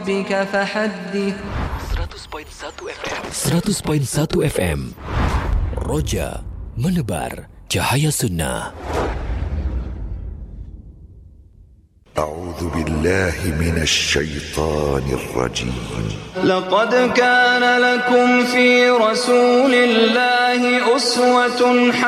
ربك فحدث. 100.1 FM Roja menebar cahaya sunnah. أعوذ بالله من الشيطان الرجيم. لقد كان لكم في رسول الله أسوة